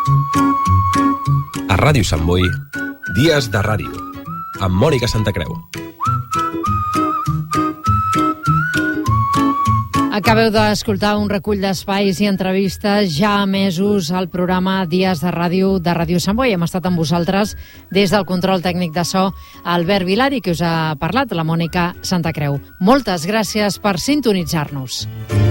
A Ràdio Sant Boi, Dies de Ràdio, amb Mònica Santacreu. Acabeu d'escoltar un recull d'espais i entrevistes ja emesos al programa Dies de Ràdio Sant Boi. Hem estat amb vosaltres des del control tècnic de so, Albert Vilari, que us ha parlat, la Mònica Santacreu. Moltes gràcies per sintonitzar-nos.